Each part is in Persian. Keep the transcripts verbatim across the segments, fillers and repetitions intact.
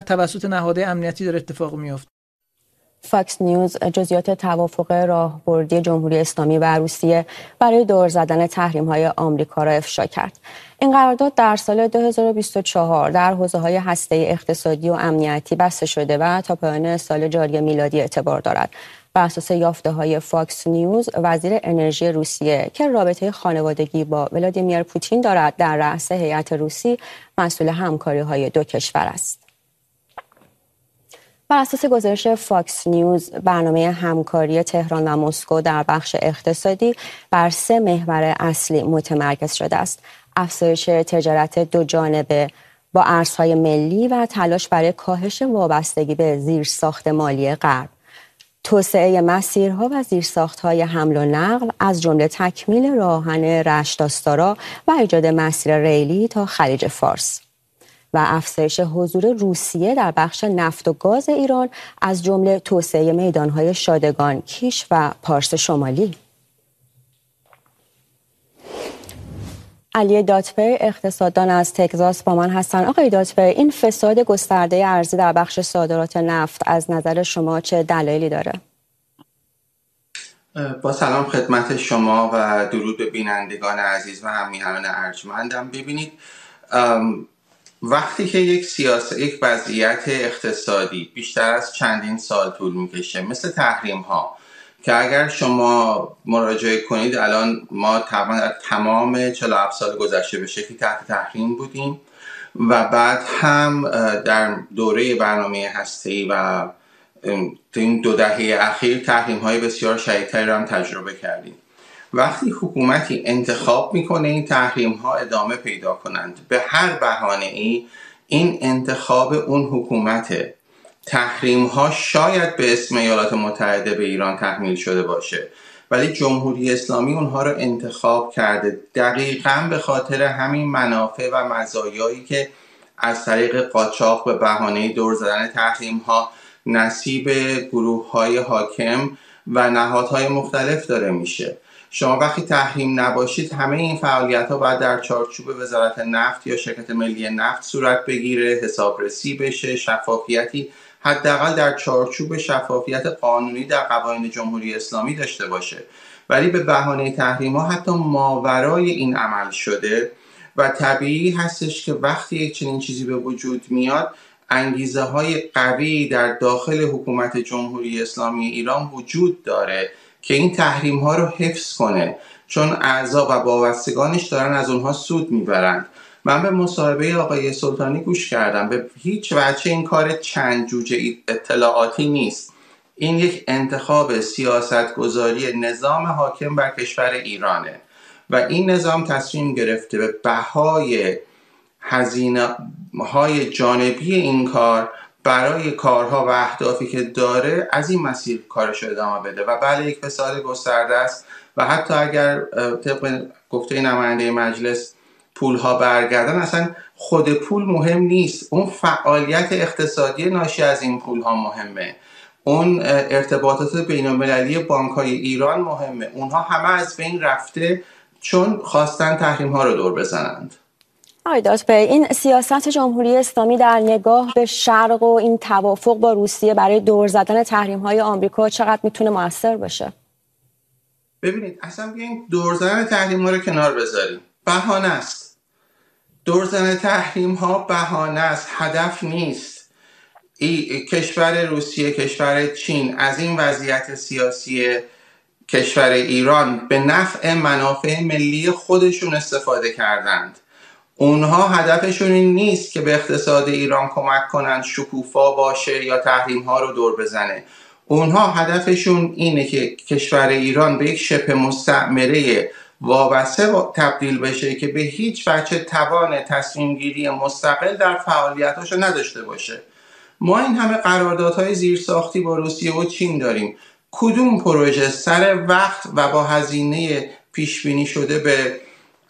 توسط نهادهای امنیتی داره اتفاق میفته. فاکس نیوز جزئیات توافق راهبردی جمهوری اسلامی و روسیه برای دور زدن تحریم‌های آمریکا را افشا کرد. این قرارداد در سال دو هزار و بیست و چهار در حوزه‌های هسته‌ای اقتصادی و امنیتی بسته شده و تا پایان سال جاری میلادی اعتبار دارد. بر اساس یافته‌های فاکس نیوز، وزیر انرژی روسیه که رابطه خانوادگی با ولادیمیر پوتین دارد، در رأس هیئت روسی مسئول همکاری‌های دو کشور است. بر اساس گزارش فاکس نیوز، برنامه همکاری تهران و مسکو در بخش اقتصادی بر سه محور اصلی متمرکز شده است: افزایش تجارت دو جانبه با ارزهای ملی و تلاش برای کاهش وابستگی به زیرساخت مالی غرب، توسعه مسیرها و زیرساخت‌های حمل و نقل از جمله تکمیل راهن رشت-آستارا و ایجاد مسیر ریلی تا خلیج فارس و افزایش حضور روسیه در بخش نفت و گاز ایران از جمله توسعه میدان‌های شادگان، کیش و پارس شمالی. علی دادپی اقتصاددان از تگزاس با من هستند. آقای دادپی، این فساد گسترده ارزی در بخش صادرات نفت از نظر شما چه دلایلی داره؟ با سلام خدمت شما و درود به بینندگان عزیز و همیهنان ارجمندم. ببینید، وقتی که یک سیاست، یک وضعیت اقتصادی بیشتر از چندین سال طول میکشه، مثل تحریم ها که اگر شما مراجعه کنید الان ما تقریبا تمام چهل و هفت سال گذشته به شکلی تحت تحریم بودیم و بعد هم در دوره برنامه هسته‌ای و این دو دهه اخیر تحریم های بسیار شدیدتری رو هم تجربه کردیم. وقتی حکومتی انتخاب میکنه این تحریم ها ادامه پیدا کنند به هر بهانه ای، این انتخاب اون حکومته. تحریم ها شاید به اسم ایالات متحده به ایران تحمیل شده باشه، ولی جمهوری اسلامی اونها رو انتخاب کرده دقیقاً به خاطر همین منافع و مزایایی که از طریق قاچاق به بهانه دور زدن تحریم ها نصیب گروه های حاکم و نهادهای مختلف داره میشه. شما وقتی تحریم نباشید همه این فعالیت ها باید در چارچوب وزارت نفت یا شرکت ملی نفت صورت بگیره، حسابرسی بشه، شفافیتی حداقل در چارچوب شفافیت قانونی در قوانین جمهوری اسلامی داشته باشه. ولی به بهانه تحریم ها حتی ماورای این عمل شده و طبیعی هستش که وقتی یک چنین چیزی به وجود میاد انگیزه های قوی در داخل حکومت جمهوری اسلامی ایران وجود داره که این تحریم ها رو حفظ کنه، چون اعضا و وابستگانش دارن از اونها سود میبرند. من به مصاحبه آقای سلطانی گوش کردم. به هیچ وجه این کار چند جوجه اطلاعاتی نیست. این یک انتخاب سیاستگذاری نظام حاکم بر کشور ایرانه و این نظام تصمیم گرفته به بهای هزینه های جانبی این کار برای کارها و اهدافی که داره از این مسیر کارش ادامه بده. و بله، یک فساد گسترده است و حتی اگر طبق گفته نماینده مجلس پولها برگردن، اصلا خود پول مهم نیست، اون فعالیت اقتصادی ناشی از این پولها مهمه، اون ارتباطات بین المللی بانک‌های ایران مهمه. اونها همه از بین رفته چون خواستن تحریم ها رو دور بزنند. آقای دادپی، این سیاست جمهوری اسلامی در نگاه به شرق و این توافق با روسیه برای دور زدن تحریم‌های آمریکا چقدر میتونه موثر باشه؟ ببینید، اصلا بیاین دور زدن تحریم ها رو کنار بذاریم. بهانه است. دور زدن تحریم ها بهانه است، هدف نیست. ای کشور روسیه، کشور چین از این وضعیت سیاسی کشور ایران به نفع منافع ملی خودشون استفاده کردند. اونها هدفشون این نیست که به اقتصاد ایران کمک کنند شکوفا باشه یا تحریم ها رو دور بزنه. اونها هدفشون اینه که کشور ایران به یک شبه مستعمره وابسته تبدیل بشه که به هیچ وجه توان تصمیم گیری مستقل در فعالیتاشو نداشته باشه. ما این همه قراردادهای زیرساختی با روسیه و چین داریم. کدوم پروژه سر وقت و با هزینه پیش بینی شده به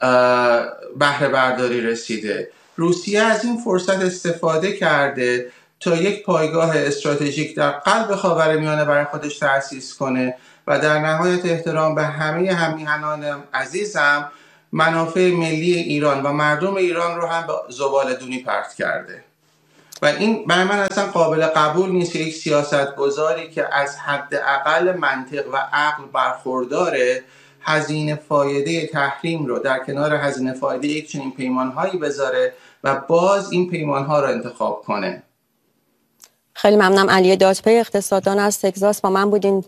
بهره برداری رسیده؟ روسیه از این فرصت استفاده کرده تا یک پایگاه استراتژیک در قلب خاورمیانه برای خودش تأسیس کنه و در نهایت احترام به همه همیهنان عزیزم منافع ملی ایران و مردم ایران رو هم به زباله‌دونی پرت کرده. و این برای من اصلا قابل قبول نیست. یک سیاستگزاری که از حداقل منطق و عقل برخورداره هزینه فایده تحریم رو در کنار هزینه فایده یک چنین پیمانهایی بذاره و باز این پیمانها رو انتخاب کنه. خیلی ممنونم. علی دادپی اقتصاددان از تگزاس با من بودین.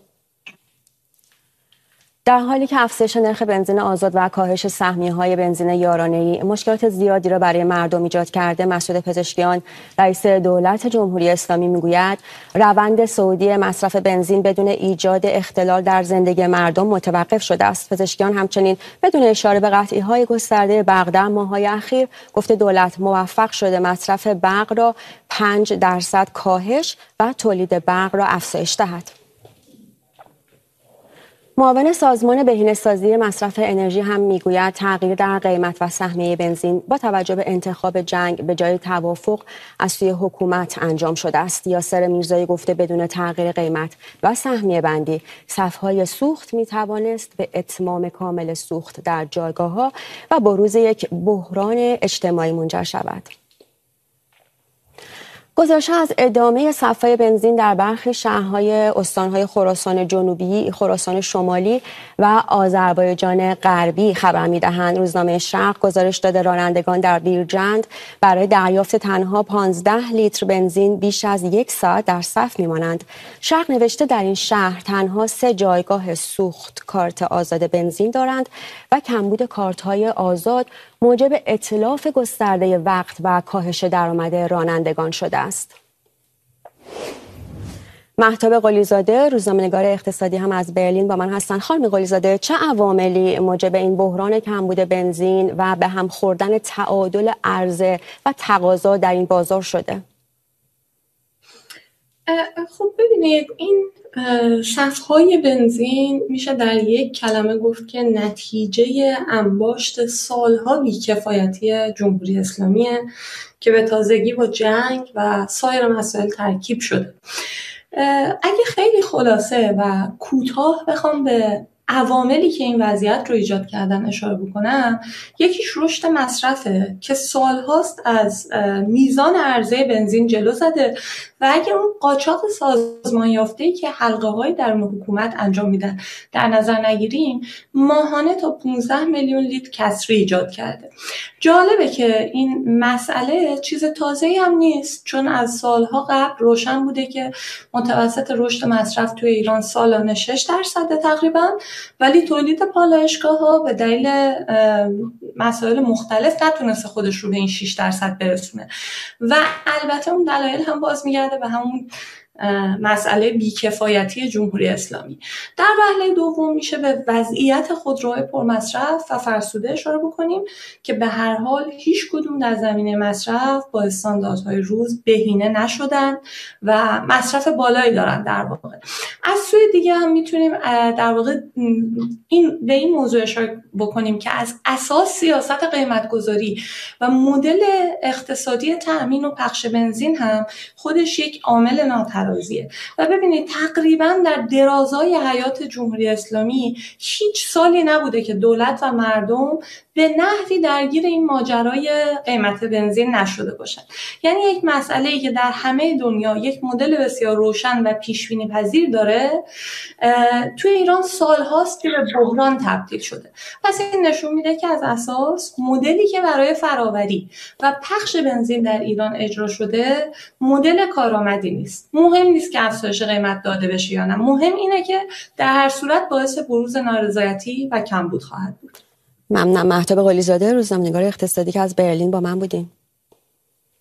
در حالی که افزایش نرخ بنزین آزاد و کاهش سهمیه‌های بنزین یارانه‌ای مشکلات زیادی را برای مردم ایجاد کرده، مسعود پزشکیان رئیس دولت جمهوری اسلامی میگوید روند صعودی مصرف بنزین بدون ایجاد اختلال در زندگی مردم متوقف شده است. پزشکیان همچنین بدون اشاره به قطعی‌های گسترده برق در ماه‌های اخیر گفته دولت موفق شده مصرف برق را پنج درصد کاهش و تولید برق را افزایش دهد. معاون سازمان بهینه‌سازی مصرف انرژی هم میگوید تغییر در قیمت و سهمیه بنزین با توجه به انتخاب جنگ به جای توافق از سوی حکومت انجام شده است. یاسر میرزایی گفته بدون تغییر قیمت و سهمیه بندی صف‌های سوخت میتوانست به اتمام کامل سوخت در جایگاه‌ها و بروز یک بحران اجتماعی منجر شود. گزارش‌ها از ادامه صف‌های بنزین در برخی شهرهای استان‌های خراسان جنوبی، خراسان شمالی و آذربایجان غربی خبر می‌دهند. روزنامه شرق گزارش داده رانندگان در بیرجند برای دریافت تنها پانزده لیتر بنزین بیش از یک ساعت در صف می‌مانند. شرق نوشته در این شهر تنها سه جایگاه سوخت کارت آزاد بنزین دارند و کمبود کارت‌های آزاد موجب اتلاف گسترده وقت و کاهش درآمد رانندگان شده است. مهتاب قلیزاده روزنامه‌نگار اقتصادی هم از برلین با من هستند. خانم قلیزاده، چه عواملی موجب این بحران کمبود بنزین و به هم خوردن تعادل عرضه و تقاضا در این بازار شده؟ خب ببینید، این صف‌های بنزین میشه در یک کلمه گفت که نتیجه انباشت سالها بی‌کفایتی جمهوری اسلامیه که به تازگی با جنگ و سایر مسائل ترکیب شده. اگه خیلی خلاصه و کوتاه بخوام به عواملی که این وضعیت رو ایجاد کردن اشاره بکنم، یکیش رشد مصرفه که سالهاست از میزان عرضه بنزین جلو زده و اگه اون قاچاق سازمان یافته‌ای که حلقه‌های درون حکومت انجام میدن در نظر نگیریم، ماهانه تا پانزده میلیون لیتر کسری ایجاد کرده. جالبه که این مسئله چیز تازه‌ای هم نیست، چون از سالها قبل روشن بوده که متوسط رشد مصرف توی ایران سالانه شش درصد تقریبا، ولی تولید پالایشگاه‌ها به دلیل مسائل مختلف نتونسته خودش رو به این شش درصد برسونه و البته اون دلایل هم باز میگرده به همون مسئله بیکفایتی جمهوری اسلامی. در وهله دوم میشه به وضعیت خودروهای پرمصرف و فرسوده اشاره بکنیم که به هر حال هیچ کدوم در زمینه مصرف با استانداردهای روز بهینه نشدن و مصرف بالایی دارن. در واقع از سوی دیگه هم میتونیم در واقع این به این موضوع اشاره بکنیم که از اساس سیاست قیمت گذاری و مدل اقتصادی تأمین و پخش بنزین هم خودش یک عامل ناترازیه و ببینید تقریبا در درازای حیات جمهوری اسلامی هیچ سالی نبوده که دولت و مردم به نحوی درگیر این ماجرای قیمت بنزین نشده باشن. یعنی یک مسئله‌ای که در همه دنیا یک مدل بسیار روشن و پیش‌بینی پذیر داره، توی ایران سال‌هاست که به بحران تبدیل شده. پس این نشون میده که از اساس مدلی که برای فراوری و پخش بنزین در ایران اجرا شده مدل کارآمدی نیست. مهم نیست که افزایش قیمت داده بشه یا نه، مهم اینه که در هر صورت باعث بروز نارضایتی و کمبود خواهد بود. ممنونم. مهتاب قلیزاده روزنامه‌نگار اقتصادی که از برلین با من بودین.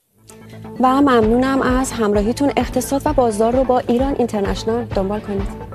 و ممنونم از همراهیتون. اقتصاد و بازار رو با ایران اینترنشنال دنبال کنید.